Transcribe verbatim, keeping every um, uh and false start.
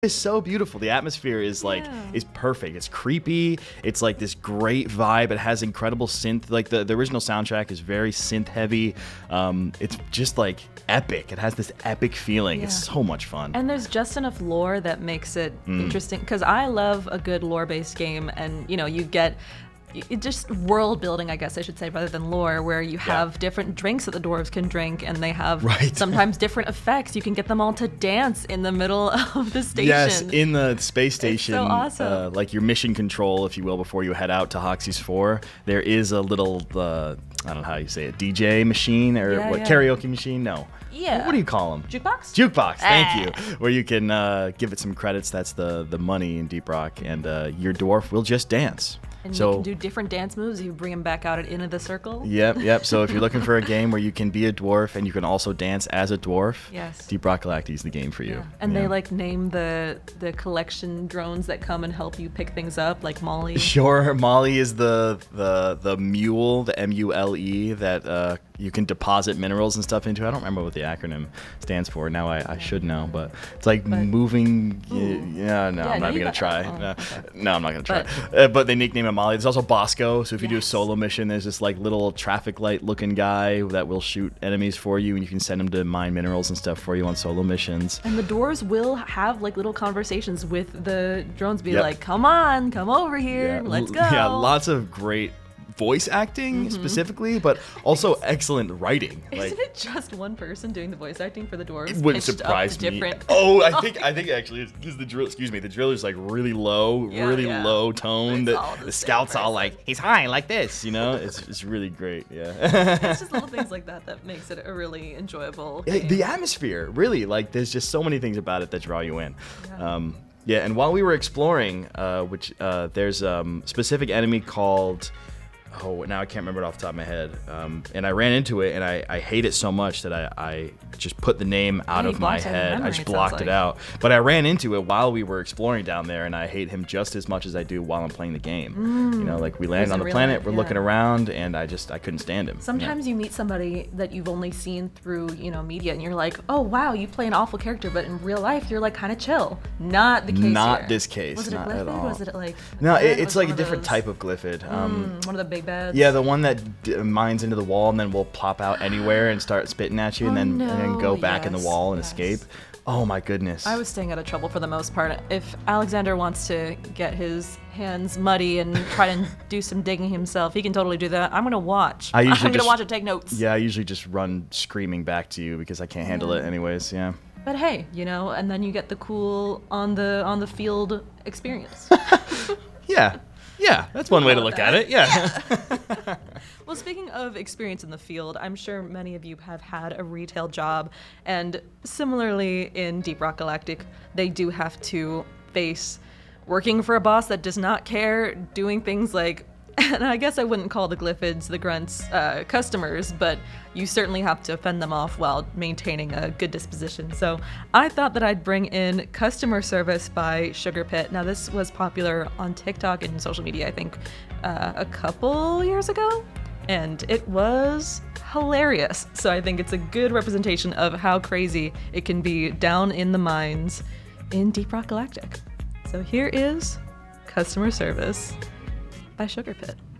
It's so beautiful. The atmosphere is like Yeah. is perfect. It's creepy. It's like this great vibe. It has incredible synth. Like the, the original soundtrack is very synth heavy. Um, it's just like epic. It has this epic feeling. It's Yeah. so much fun. And there's just enough lore that makes it interesting, because I love a good lore-based game, and you know, you get it just world building, I guess I should say, rather than lore, where you have different drinks that the dwarves can drink, and they have Right. sometimes different effects. You can get them all to dance in the middle of the station. Yes, in the space station, so awesome. uh, like your mission control, if you will, before you head out to Hoxie's four, there is a little, uh, I don't know how you say it, D J machine or Yeah, what, yeah. karaoke machine? No. Yeah. What do you call them? Jukebox? Jukebox, thank Ah. you. Where you can uh, give it some credits. That's the the money in Deep Rock, and uh, your dwarf will just dance. And so you can do different dance moves. You bring them back out at end of the circle. Yep, yep. So if you're looking for a game where you can be a dwarf and you can also dance as a dwarf, Yes. Deep Rock Galactic is the game for you. Yeah. And Yeah. they like name the the collection drones that come and help you pick things up, like Molly. Sure, Molly is the the the mule, the M U L E, that uh, you can deposit minerals and stuff into. I don't remember what the acronym stands for. Now I, I should know, but it's like But- moving. y- Ooh. yeah, no, Yeah, I'm no, not you even gonna got- try. oh, no, okay. no, I'm not gonna try. But- uh, but they nickname him Molly. There's also Bosco. So if you do a Yes. solo mission, there's this like little traffic light looking guy that will shoot enemies for you, and you can send him to mine minerals and stuff for you on solo missions. And the dwarves will have like little conversations with the drones, be Yep. like, "Come on, come over here, let's l- go." Yeah, lots of great voice acting specifically, but also excellent writing. Like, Isn't it just one person doing the voice acting for the dwarves? it wouldn't pitched up surprise to me. different- Oh, I think I think actually because the drill. Excuse me, the driller's like really low, Yeah, really yeah. low tone. It's The, all the the same scouts all person. like he's high like this, you know. It's it's really great. Yeah. It's just little things like that that makes it a really enjoyable Yeah, game. the atmosphere, really, like there's just so many things about it that draw you in. Yeah. Um, yeah, and while we were exploring, uh, which uh, there's a um, specific enemy called. Oh, now I can't remember it off the top of my head. Um, and I ran into it, and I, I hate it so much that I, I just put the name out Yeah, you of my blocked it out of your head. I memory, just it sounds blocked it like. out. But I ran into it while we were exploring down there, and I hate him just as much as I do while I'm playing the game. You know, like we landed There's on a the real planet, life, we're yeah. looking around, and I just I couldn't stand him. Yeah. Sometimes you meet somebody that you've only seen through, you know, media, and you're like, "Oh wow, you play an awful character," but in real life, you're like kind of chill. Not the case Not here. this case, Was it a not at Glyphid? all. Was it like? No, yeah, it, it's was like one a of different those- type of glyphid. Um, Mm, one of the big bads. Yeah, the one that d- mines into the wall and then will pop out anywhere and start spitting at you, and Oh, then and then go no, back in the yes, wall and yes. escape. Oh my goodness! I was staying out of trouble for the most part. If Alexander wants to get his hands muddy and try to do some digging himself, he can totally do that. I'm gonna watch. I usually I'm gonna just- watch and take notes. Yeah, I usually just run screaming back to you because I can't handle it anyways. Yeah. But hey, you know, and then you get the cool on the on the field experience. Yeah. Yeah, that's one way to Love look that. at it. Yeah. Well, speaking of experience in the field, I'm sure many of you have had a retail job, and similarly in Deep Rock Galactic, they do have to face working for a boss that does not care, doing things like, and I guess I wouldn't call the Glyphids, the Grunts, uh, customers, but you certainly have to fend them off while maintaining a good disposition. So I thought that I'd bring in Customer Service by Sugar Pit. Now, this was popular on TikTok and social media, I think, uh, a couple years ago, and it was hilarious. So I think it's a good representation of how crazy it can be down in the mines in Deep Rock Galactic. So here is Customer Service by Sugar Pit.